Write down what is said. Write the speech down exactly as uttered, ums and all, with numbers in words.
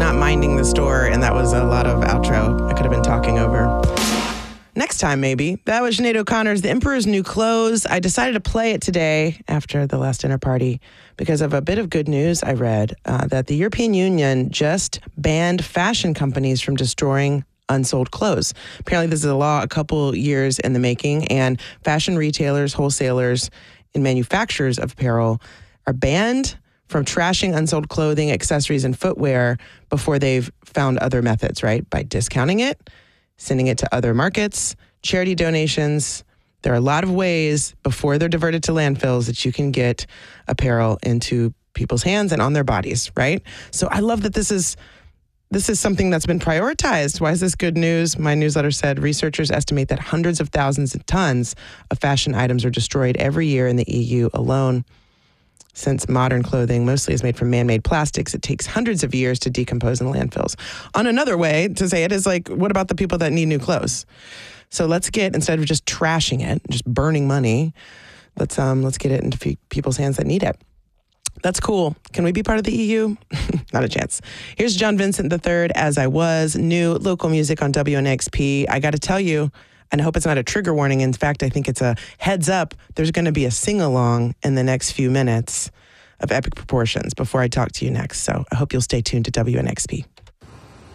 not minding the store, and that was a lot of outro I could have been talking over. Next time, maybe. That was Sinead O'Connor's The Emperor's New Clothes. I decided to play it today after the last dinner party because of a bit of good news I read uh, that the European Union just banned fashion companies from destroying unsold clothes. Apparently, this is a law a couple years in the making, and fashion retailers, wholesalers, and manufacturers of apparel are banned from trashing unsold clothing, accessories, and footwear before they've found other methods, right? By discounting it, sending it to other markets, charity donations. There are a lot of ways before they're diverted to landfills that you can get apparel into people's hands and on their bodies, right? So I love that this is this is something that's been prioritized. Why is this good news? My newsletter said researchers estimate that hundreds of thousands of tons of fashion items are destroyed every year in the E U alone. Since modern clothing mostly is made from man-made plastics, it takes hundreds of years to decompose in landfills. On another way to say it is like, what about the people that need new clothes? So let's get, instead of just trashing it, just burning money, let's um let's get it into fe- people's hands that need it. That's cool. Can we be part of the E U? Not a chance. Here's John Vincent the third, As I Was, new local music on W N X P. I got to tell you, and I hope it's not a trigger warning. In fact, I think it's a heads up. There's going to be a sing-along in the next few minutes of epic proportions before I talk to you next. So I hope you'll stay tuned to W N X P.